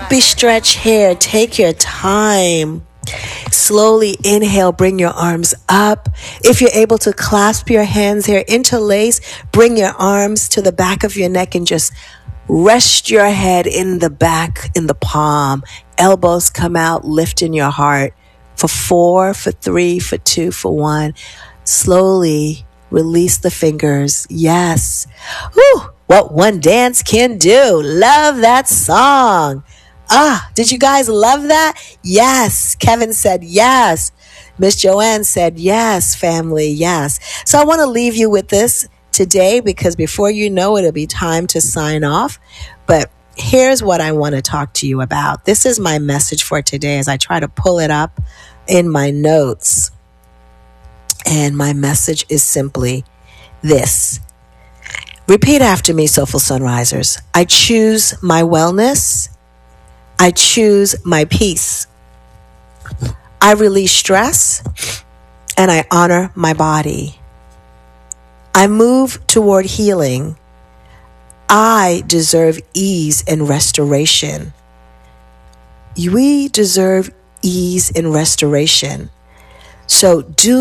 puppy stretch here. Take your time. Slowly inhale, bring your arms up. If you're able to clasp your hands here, interlace, bring your arms to the back of your neck and just rest your head in the back, in the palm. Elbows come out, lift in your heart. For 4, for 3, for 2, for 1. Slowly release the fingers. Yes. Whew. What one dance can do. Love that song. Did you guys love that? Yes. Kevin said yes. Miss Joanne said yes, family, yes. So I want to leave you with this today because before you know it, it'll be time to sign off. But here's what I want to talk to you about. This is my message for today as I try to pull it up in my notes. And my message is simply this. Repeat after me, Soulful Sunrisers. I choose my wellness. I choose my peace. I release stress and I honor my body. I move toward healing. I deserve ease and restoration. We deserve ease and restoration. So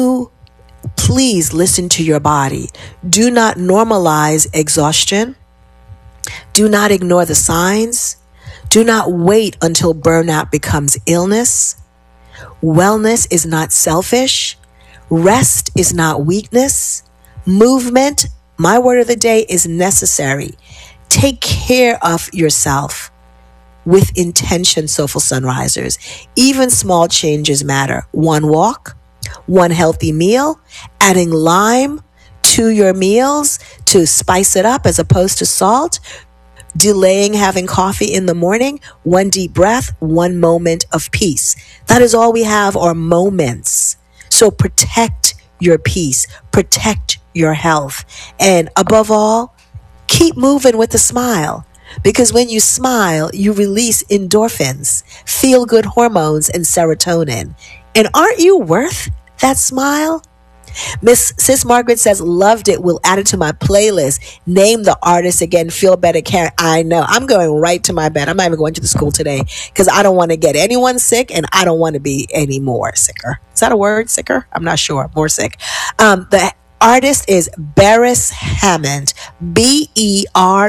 please listen to your body. Do not normalize exhaustion. Do not ignore the signs. Do not wait until burnout becomes illness. Wellness is not selfish. Rest is not weakness. Movement, my word of the day, is necessary. Take care of yourself with intention, Soulful Sunrisers. Even small changes matter. One walk, one healthy meal, adding lime to your meals to spice it up as opposed to salt, delaying having coffee in the morning, one deep breath, one moment of peace. That is all we have are moments. So protect your peace, protect your health, and above all, keep moving with a smile. Because when you smile, you release endorphins, feel-good hormones, and serotonin. And aren't you worth that smile? Miss Sis Margaret says, loved it. We'll add it to my playlist. Name the artist again. Feel better, Karen. I know. I'm going right to my bed. I'm not even going to the school today because I don't want to get anyone sick and I don't want to be any more sicker. Is that a word? Sicker? I'm not sure. More sick. The artist is Beres Hammond. Beres,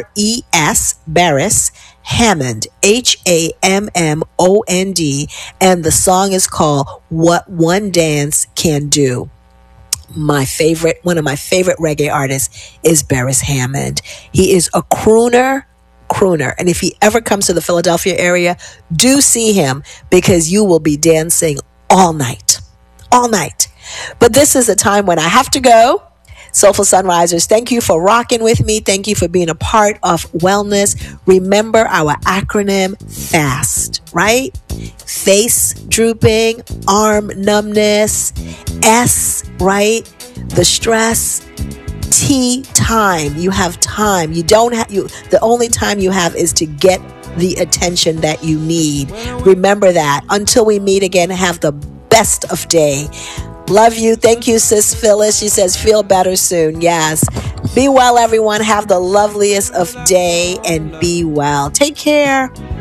Beres Hammond, Hammond. And the song is called What One Dance Can Do. One of my favorite reggae artists is Beres Hammond. He is a crooner. And if he ever comes to the Philadelphia area, do see him because you will be dancing all night. But this is a time when I have to go. Soulful Sunrisers, thank you for rocking with me. Thank you for being a part of wellness. Remember our acronym FAST, right? Face drooping, arm numbness, S, right? The stress, T, time. You have time. The only time you have is to get the attention that you need. Remember that. Until we meet again, have the best of day. Love you. Thank you, Sis Phyllis. She says, feel better soon. Yes. Be well, everyone. Have the loveliest of day and be well. Take care.